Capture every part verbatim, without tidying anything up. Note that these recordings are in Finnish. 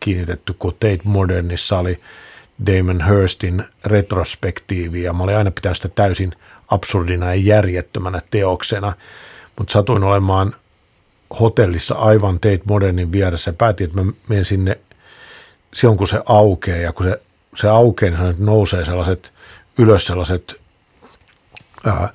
kiinnitetty, kun Tate Modernissa oli Damon Hirstin retrospektiivi, ja mä olin aina pitänyt sitä täysin absurdina ja järjettömänä teoksena, mutta satuin olemaan hotellissa aivan Tate Modernin vieressä ja päätin, että mä menen sinne silloin, kun se aukeaa, ja kun se, se aukeaa, niin nousee sellaiset ylös sellaiset ää,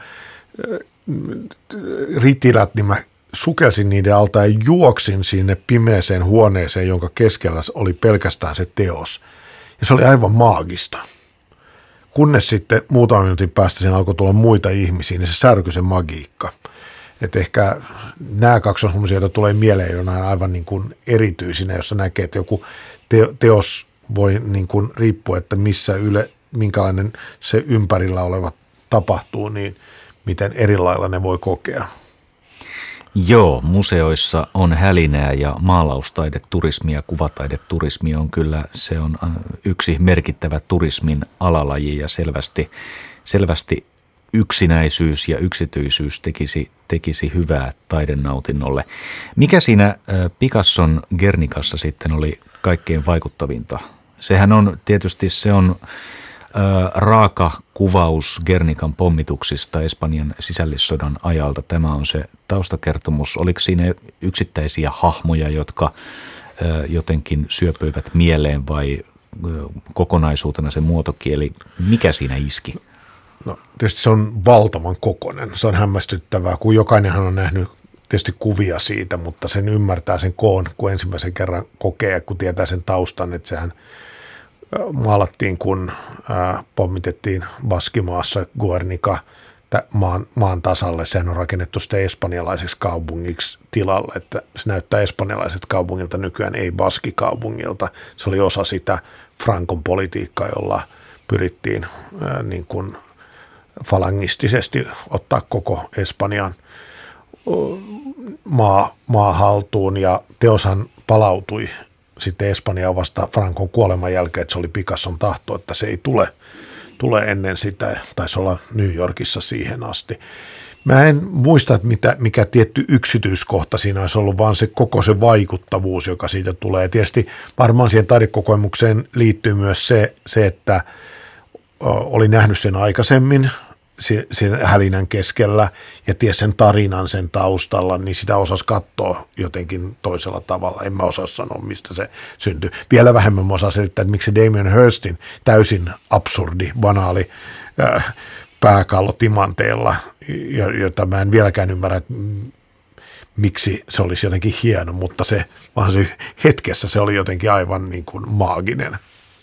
ritilät, niin mä sukelsin niiden alta ja juoksin sinne pimeäseen huoneeseen, jonka keskellä oli pelkästään se teos. Ja se oli aivan maagista. Kunnes sitten muutaman minuutin päästä siinä alkoi tulla muita ihmisiä, niin se särkyi se magiikka. Että ehkä nämä kaksi on sellaisia, joita tulee mieleen jonain aivan niin kuin erityisinä, jossa näkee, että joku teos voi niin kuin riippua, että missä yle, minkälainen se ympärillä oleva tapahtuu, niin miten erilailla ne voi kokea. Joo, museoissa on hälinää ja maalaustaide-turismi ja kuvataide-turismi on kyllä, se on yksi merkittävä turismin alalaji ja selvästi, selvästi yksinäisyys ja yksityisyys tekisi, tekisi hyvää taidenautinnolle. Mikä siinä Picasson Guernicassa sitten oli kaikkein vaikuttavinta? Sehän on tietysti se on raaka kuvaus Guernican pommituksista Espanjan sisällissodan ajalta. Tämä on se taustakertomus. Oliko siinä yksittäisiä hahmoja, jotka jotenkin syöpöivät mieleen vai kokonaisuutena se muotokieli? Mikä siinä iski? No tietysti se on valtavan kokoinen. Se on hämmästyttävää, kun jokainenhan on nähnyt tietysti kuvia siitä, mutta sen ymmärtää sen koon, kun ensimmäisen kerran kokee, kun tietää sen taustan, että sehän maalattiin, kun ää, pommitettiin Baskimaassa Guernica maan, maan tasalle. Sehän on rakennettu sitten espanjalaiseksi kaupungiksi tilalle, että se näyttää espanjalaiset kaupungilta nykyään, ei baskikaupungilta. Se oli osa sitä Francon politiikkaa, jolla pyrittiin ää, niin kuin falangistisesti ottaa koko Espanjan maa, maa haltuun, ja teoshan palautui sitten Espanjaan vasta Francon kuoleman jälkeen, että se oli Picasson tahto, että se ei tule, tule ennen sitä, taisi olla New Yorkissa siihen asti. Mä en muista, että mitä, mikä tietty yksityiskohta siinä olisi ollut, vaan se koko se vaikuttavuus, joka siitä tulee. Ja tietysti varmaan siihen taidekokemukseen liittyy myös se, se että oli nähnyt sen aikaisemmin, sen hälinän keskellä ja ties sen tarinan sen taustalla, niin sitä osasi katsoa jotenkin toisella tavalla. En mä osaa sanoa, mistä se syntyi. Vielä vähemmän mä osaan selittää, että miksi Damien Hirstin täysin absurdi, banaali äh, pääkallo timanteella, jota mä en vieläkään ymmärrä, että miksi se olisi jotenkin hieno, mutta se, vaan se hetkessä se oli jotenkin aivan niin kuin maaginen.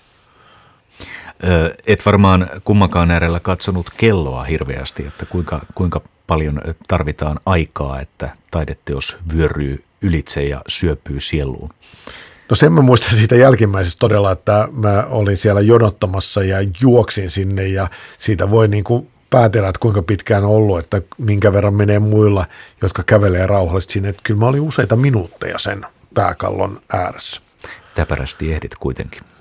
Et varmaan kummankaan äärellä katsonut kelloa hirveästi, että kuinka, kuinka paljon tarvitaan aikaa, että taideteos vyöryy ylitse ja syöpyy sieluun. No sen mä muistan siitä jälkimmäisestä todella, että mä olin siellä jonottamassa ja juoksin sinne, ja siitä voi niin kuin päätellä, että kuinka pitkään on ollut, että minkä verran menee muilla, jotka kävelee rauhallisesti sinne. Että kyllä mä olin useita minuutteja sen pääkallon ääressä. Täpärästi ehdit kuitenkin.